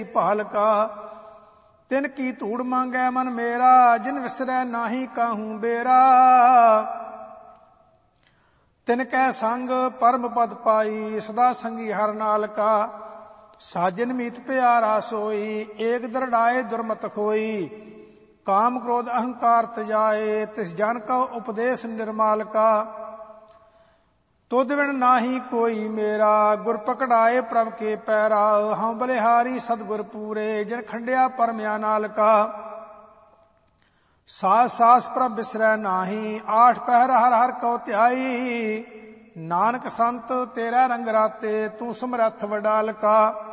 ਭਾਲ ਕਾ। ਤਿਨ ਕੀ ਧੂੜ ਮੰਗੈ ਮਨ ਮੇਰਾ, ਜਿਨ ਵਿਸਰੈ ਨਾਹੀ ਕਾਹੂ ਬੇਰਾ। ਤਿਨ ਕੈ ਸੰਗ ਪਰਮ ਪਦ ਪਾਈ, ਸਦਾ ਸੰਗੀ ਹਰ ਨਾਲ ਕਾ। ਸਾਜਨ ਮੀਤ ਪਿਆਰਾ ਸੋਈ, ਏਕ ਦਰੜਾਏ ਦੁਰਮਤ ਖੋਈ। ਕਾਮ ਕ੍ਰੋਧ ਅਹੰਕਾਰ ਤਜਾਏ, ਤਿਸ ਜਨ ਕਉ ਉਪਦੇਸ਼ ਨਿਰਮਾਲ ਕਾ। ਤੁਧ ਬਿਨ ਨਾਹੀ ਕੋਈ ਮੇਰਾ, ਗੁਰ ਪਕੜਾਏ ਪ੍ਰਭ ਕੇ ਪੈਰਾ। ਹਉ ਬਲਿਹਾਰੀ ਸਤਿਗੁਰ ਪੂਰੇ, ਜਿਨ ਖੰਡਿਆ ਪਰਮਿਆ ਨਾਲ ਕਾ। ਸਾਸ ਸਾਸ ਪ੍ਰਭ ਬਿਸਰੈ ਨਾਹੀ, ਆਠ ਪਹਿਰ ਹਰ ਹਰ ਕਉ ਧਿਆਈ। ਨਾਨਕ ਸੰਤ ਤੇਰਾ ਰੰਗ ਰਾਤੇ, ਤੂੰ ਸਮਰੱਥ ਵਡਾਲ ਕਾ।